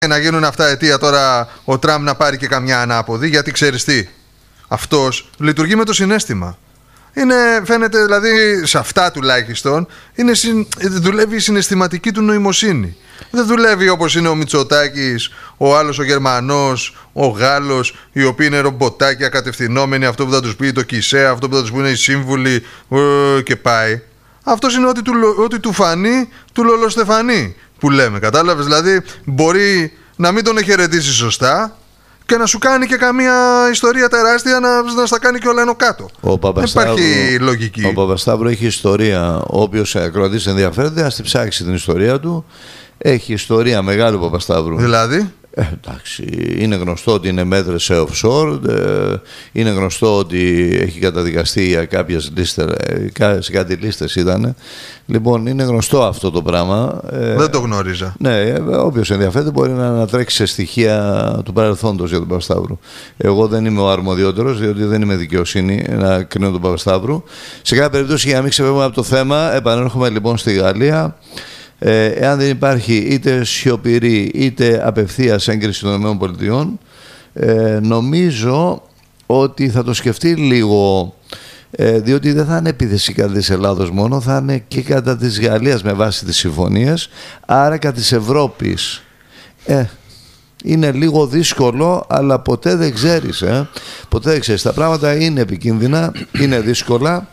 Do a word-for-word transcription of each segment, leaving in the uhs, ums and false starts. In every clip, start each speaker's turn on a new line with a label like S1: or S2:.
S1: να γίνουν αυτά αιτία τώρα ο Τραμπ να πάρει και καμιά ανάποδη, γιατί ξέρεις τι, αυτός λειτουργεί με το συναίσθημα. Είναι, φαίνεται δηλαδή σε αυτά τουλάχιστον, είναι, δουλεύει η συναισθηματική του νοημοσύνη. Δεν δουλεύει όπως είναι ο Μητσοτάκης, ο άλλος ο Γερμανός, ο Γάλλος, οι οποίοι είναι ρομποτάκια κατευθυνόμενοι, αυτό που θα τους πει το ΚΙΣΕ, αυτό που θα τους πούνε οι σύμβουλοι και πάει. Αυτός είναι ό,τι του, ό,τι του φανεί, του λολοστεφανεί που λέμε, κατάλαβες? Δηλαδή μπορεί να μην τον χαιρετήσει σωστά και να σου κάνει και καμία ιστορία τεράστια να, να στα κάνει και όλα ενώ κάτω. Δεν υπάρχει λογική.
S2: Ο Παπασταύρου έχει ιστορία. Όποιος ακροατής ενδιαφέρεται, ας τη ψάξει την ιστορία του. Έχει ιστορία μεγάλη ο Παπασταύρου.
S1: Δηλαδή.
S2: Ε, εντάξει, είναι γνωστό ότι είναι μέτρες σε offshore, ε, είναι γνωστό ότι έχει καταδικαστεί για κάποιες λίστες, σε κάτι λίστες ήταν. Λοιπόν, είναι γνωστό αυτό το πράγμα. Ε,
S1: Δεν το γνώριζα.
S2: Ναι, όποιος ενδιαφέρεται μπορεί να ανατρέξει σε στοιχεία του παρελθόντος για τον Παπασταύρου. Εγώ δεν είμαι ο αρμοδιότερος, διότι δεν είμαι δικαιοσύνη να κρίνω τον Παπασταύρου. Σε κάθε περίπτωση, για να μην ξεφεύγουμε από το θέμα, επανέρχομαι λοιπόν στη Γαλλία. Ε, εάν δεν υπάρχει είτε σιωπηρή είτε απευθείας έγκριση των ΗΠΑ, ε, νομίζω ότι θα το σκεφτεί λίγο, ε, διότι δεν θα είναι επίθεση κατά της Ελλάδος μόνο, θα είναι και κατά της Γαλλίας με βάση τις συμφωνίες, άρα κατά της Ευρώπης. Ε, είναι λίγο δύσκολο, αλλά ποτέ δεν ξέρεις, ε. ποτέ δεν ξέρεις. Τα πράγματα είναι επικίνδυνα, είναι δύσκολα.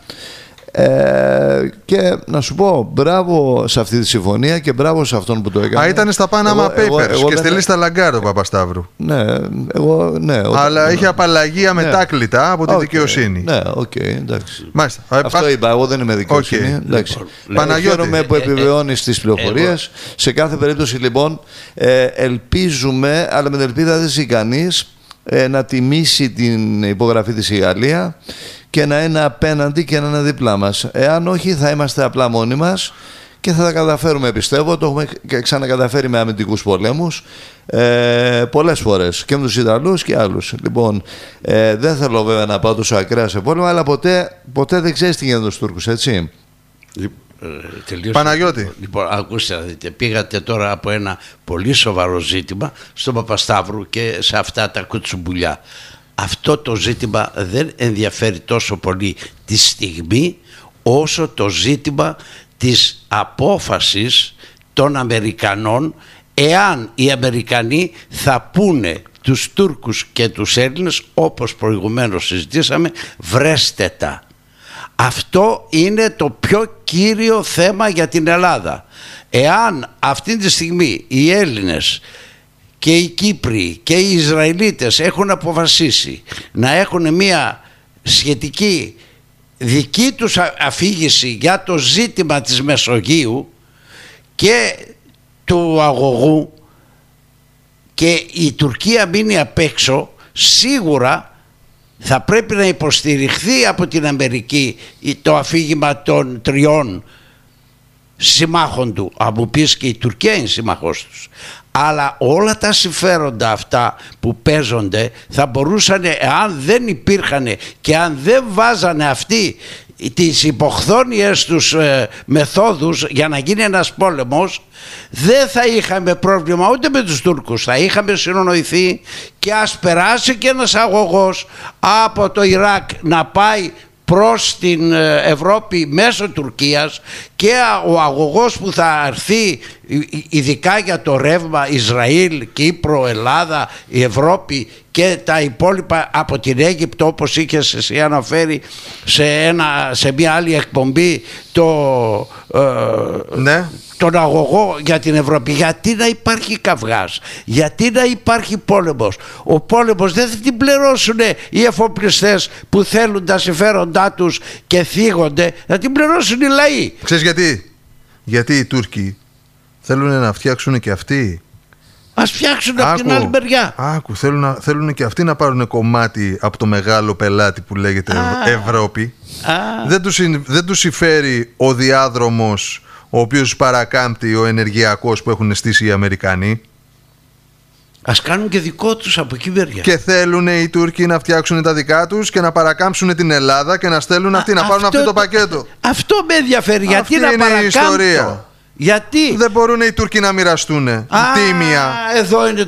S2: Ε, και να σου πω μπράβο σε αυτή τη συμφωνία και μπράβο σε αυτόν που το έκανε.
S1: Α, ήταν στα Panama εγώ, Papers εγώ, εγώ και στη λίστα Λαγκάρ ο Παπασταύρου.
S2: Ναι, εγώ, ναι.
S1: Αλλά
S2: όταν,
S1: είχε απαλλαγή αμετάκλητα ναι, από τη okay, δικαιοσύνη.
S2: Ναι, οκ, okay, εντάξει.
S1: Μάλιστα.
S2: Αυτό πα... είπα, εγώ δεν είμαι δικαιοσύνη. Okay. Εντάξει. Παναγιώτη. Χαίρομαι που επιβεβαιώνεις τις πληροφορίες. Σε κάθε περίπτωση λοιπόν ε, ελπίζουμε, αλλά με την ελπίδα δεν ζει κανείς, ε, να τιμήσει την υπογραφή της η Γαλλία και να είναι απέναντι και να είναι δίπλα μας. Εάν όχι, θα είμαστε απλά μόνοι μας και θα τα καταφέρουμε, πιστεύω. Το έχουμε ξανακαταφέρει με αμυντικούς πολέμους ε, πολλές φορές και με τους Ιταλούς και άλλους. Λοιπόν, ε, δεν θέλω βέβαια να πάω τόσο ακραία σε πόλεμο, αλλά ποτέ, ποτέ δεν ξέρεις τι γίνεται στους Τούρκους, έτσι.
S3: Τελείωσε.
S1: Παναγιώτη.
S3: Λοιπόν, ακούστε να δείτε, πήγατε τώρα από ένα πολύ σοβαρό ζήτημα στον Παπασταύρου και σε αυτά τα κουτσουμπουλιά. Αυτό το ζήτημα δεν ενδιαφέρει τόσο πολύ τη στιγμή όσο το ζήτημα της απόφασης των Αμερικανών, εάν οι Αμερικανοί θα πούνε τους Τούρκους και τους Έλληνες, όπως προηγουμένως συζητήσαμε, βρέστε τα. Αυτό είναι το πιο κύριο θέμα για την Ελλάδα. Εάν αυτή τη στιγμή οι Έλληνες και οι Κύπροι και οι Ισραηλίτες έχουν αποφασίσει να έχουν μια σχετική δική τους αφήγηση για το ζήτημα της Μεσογείου και του αγωγού και η Τουρκία μείνει απ' έξω, σίγουρα θα πρέπει να υποστηριχθεί από την Αμερική το αφήγημα των τριών συμμάχων του. Αν μου πεις, και η Τουρκία είναι συμμαχός τους. Αλλά όλα τα συμφέροντα αυτά που παίζονται θα μπορούσαν, αν δεν υπήρχαν και αν δεν βάζανε αυτοί τις υποχθόνιες τους ε, μεθόδους για να γίνει ένας πόλεμος, δεν θα είχαμε πρόβλημα ούτε με τους Τούρκους. Θα είχαμε συνονοηθεί και ας περάσει και ένας αγωγός από το Ιράκ να πάει προς την Ευρώπη μέσω Τουρκίας και ο αγωγός που θα έρθει ειδικά για το ρεύμα Ισραήλ, Κύπρο, Ελλάδα, η Ευρώπη και τα υπόλοιπα από την Αίγυπτο, όπως είχες εσύ αναφέρει σε, ένα, σε μια άλλη εκπομπή, το, ε,
S1: ναι.
S3: τον αγωγό για την Ευρώπη. Γιατί να υπάρχει καυγάς, γιατί να υπάρχει πόλεμος? Ο πόλεμος δεν θα την πληρώσουν οι εφοπλιστές που θέλουν τα συμφέροντά τους και θίγονται, θα την πληρώσουν οι λαοί.
S1: Ξέρεις γιατί? Γιατί οι Τούρκοι θέλουν να φτιάξουν και αυτοί.
S3: Ας φτιάξουν από την άλλη μεριά.
S1: Άκου, θέλουν, να, θέλουν και αυτοί να πάρουν κομμάτι από το μεγάλο πελάτη που λέγεται Α. Ευρώπη. Α. Δεν τους, δεν τους συμφέρει ο διάδρομος ο οποίος παρακάμπτει, ο ενεργειακός που έχουν στήσει οι Αμερικανοί.
S3: Ας κάνουν και δικό τους από εκεί μεριά.
S1: Και θέλουν οι Τούρκοι να φτιάξουν τα δικά τους και να παρακάμψουν την Ελλάδα και να στέλνουν αυτοί, Α, να πάρουν αυτό, αυτό το πακέτο.
S3: Αυτό με ενδιαφέρει.
S1: Αυτή
S3: γιατί να παρακάμπτω. Γιατί
S2: Ε,
S1: Δεν μπορούν οι Τούρκοι να μοιραστούν τίμια.
S3: εδώ είναι